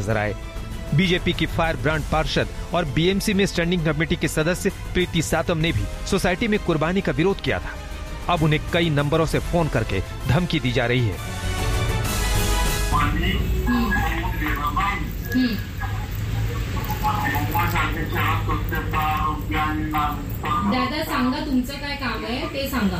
नजर आए। बीजेपी की फायर ब्रांड पार्षद और बीएमसी में स्टैंडिंग कमेटी के सदस्य प्रीति सातम ने भी सोसाइटी में कुर्बानी का विरोध किया था। अब उन्हें कई नंबरों से फोन करके धमकी दी जा रही है। दादा सांगा तुमचं काय काम आहे ते सांगा।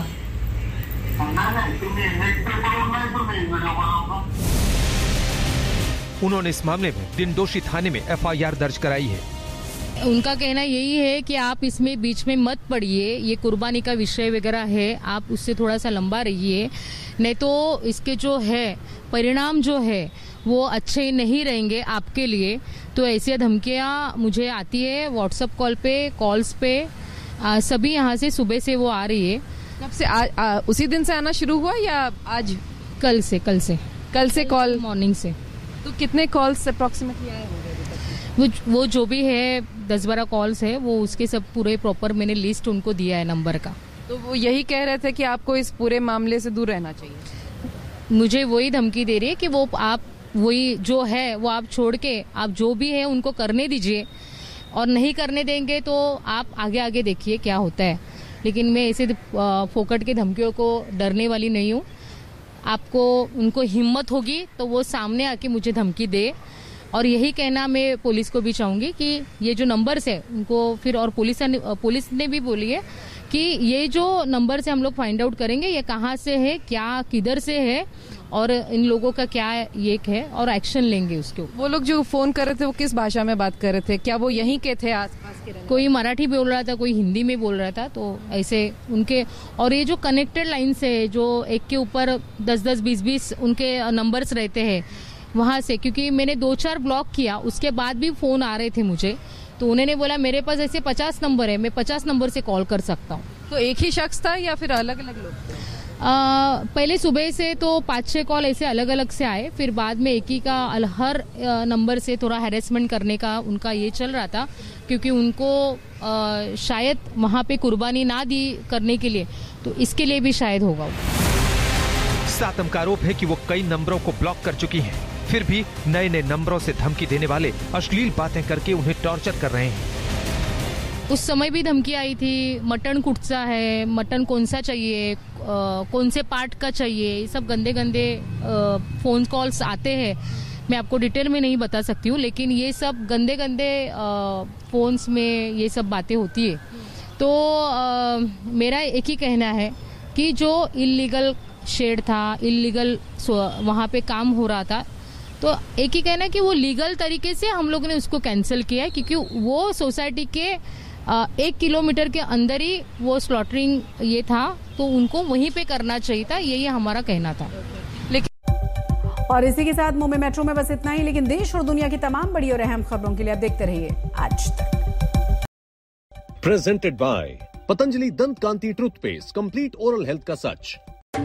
उन्होंने इस मामले में दिनदोशी थाने में एफआईआर दर्ज कराई है। उनका कहना यही है कि आप इसमें बीच में मत पड़िए, ये कुर्बानी का विषय वगैरह है, आप उससे थोड़ा सा लंबा रहिए, नहीं तो इसके जो है परिणाम जो है वो अच्छे नहीं रहेंगे आपके लिए। तो ऐसी धमकियां मुझे आती है व्हाट्सएप कॉल पे, कॉल्स पे, सभी यहाँ से सुबह से वो आ रही है। कब से? उसी दिन से आना शुरू हुआ या आज? कल से कॉल मॉर्निंग से। तो कितने कॉल्स अप्रोक्सीमेटली आए होंगे? वो जो भी है 10-12 कॉल्स है, वो उसके सब पूरे प्रॉपर मैंने लिस्ट उनको दिया है नंबर का। तो वो यही कह रहे थे कि आपको इस पूरे मामले से दूर रहना चाहिए। मुझे वही धमकी दे रही है कि वो आप वही जो है वो आप छोड़ के आप जो भी है उनको करने दीजिए, और नहीं करने देंगे तो आप आगे देखिए क्या होता है। लेकिन मैं ऐसे फोकट के धमकियों को डरने वाली नहीं हूँ। आपको उनको हिम्मत होगी तो वो सामने आके मुझे धमकी दे। और यही कहना मैं पुलिस को भी चाहूंगी कि ये जो नंबर्स है उनको फिर, और पुलिस ने भी बोली है कि ये जो नंबर से हम लोग फाइंड आउट करेंगे ये कहाँ से है, क्या किधर से है, और इन लोगों का क्या ये है, और एक्शन लेंगे उसके ऊपर। वो लोग जो फोन कर रहे थे वो किस भाषा में बात कर रहे थे? क्या वो यहीं के थे, आसपास के? कोई मराठी बोल रहा था, कोई हिंदी में बोल रहा था। तो ऐसे उनके, और ये जो कनेक्टेड लाइन से जो एक के ऊपर 10-10, 20-20 उनके नंबर्स रहते हैं वहां से, क्योंकि मैंने 2-4 ब्लॉक किया उसके बाद भी फोन आ रहे थे मुझे, तो उन्होंने बोला मेरे पास ऐसे 50 नंबर है, मैं 50 नंबर से कॉल कर सकता हूँ। तो एक ही शख्स था या फिर अलग अलग लोग थे? पहले सुबह से तो 5-6 कॉल ऐसे अलग अलग से आए, फिर बाद में एक ही का हर नंबर से थोड़ा हैरेसमेंट करने का उनका ये चल रहा था, क्योंकि उनको शायद वहाँ पे कुर्बानी ना दी करने के लिए, तो इसके लिए भी शायद होगा। सातम का आरोप है कि वो कई नंबरों को ब्लॉक कर चुकी हैं, फिर भी नए नंबरों से धमकी देने वाले अश्लील बातें करके उन्हें टॉर्चर कर रहे हैं। उस समय भी धमकी आई थी, मटन कुटसा है, मटन कौन सा चाहिए, कौन से पार्ट का चाहिए, ये सब गंदे फोन कॉल्स आते हैं। मैं आपको डिटेल में नहीं बता सकती हूँ, लेकिन ये सब गंदे फोन्स में ये सब बातें होती है। तो मेरा एक ही कहना है कि जो इलीगल शेड था, इलीगल वहाँ पे काम हो रहा था, तो एक ही कहना है कि वो लीगल तरीके से हम लोग ने उसको कैंसिल किया है, क्योंकि वो सोसाइटी के 1 किलोमीटर के अंदर ही वो स्लॉटरिंग ये था, तो उनको वहीं पे करना चाहिए था, यही हमारा कहना था। और इसी के साथ मुंबई मेट्रो में बस इतना ही, लेकिन देश और दुनिया की तमाम बड़ी और अहम खबरों के लिए आप देखते रहिए आज तक। प्रेजेंटेड बाय पतंजलि दंत कांति टूथपेस्ट, कंप्लीट ओरल हेल्थ का सच।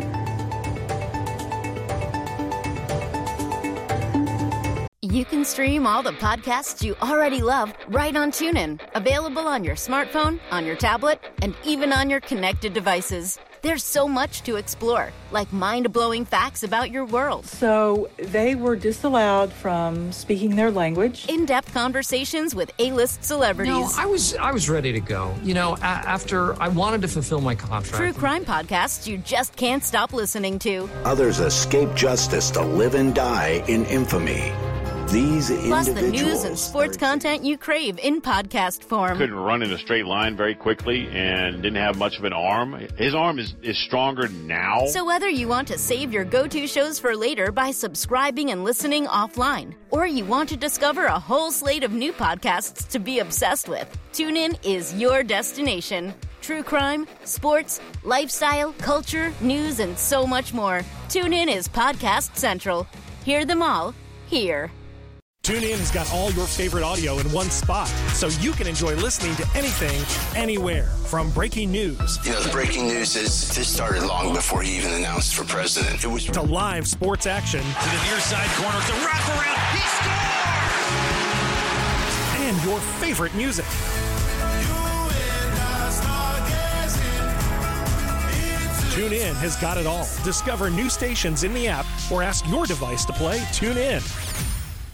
You can stream all the podcasts you already love right on TuneIn. Available on your smartphone, on your tablet, and even on your connected devices. There's so much to explore, like mind-blowing facts about your world. So they were disallowed from speaking their language. In-depth conversations with A-list celebrities. No, I was ready to go. You know, after I wanted to fulfill my contract. True crime podcasts you just can't stop listening to. Others escape justice to live and die in infamy. Plus the news and sports content you crave in podcast form. Couldn't run in a straight line very quickly and didn't have much of an arm. His arm is stronger now. So whether you want to save your go-to shows for later by subscribing and listening offline, or you want to discover a whole slate of new podcasts to be obsessed with, TuneIn is your destination. True crime, sports, lifestyle, culture, news, and so much more. TuneIn is Podcast Central. Hear them all here. TuneIn's got all your favorite audio in one spot, so you can enjoy listening to anything, anywhere. From breaking news. You know, the breaking news is this started long before he even announced for president. It was to live sports action. To the near side corner, it's a wraparound. He scores! And your favorite music. TuneIn has got it all. Discover new stations in the app or ask your device to play TuneIn.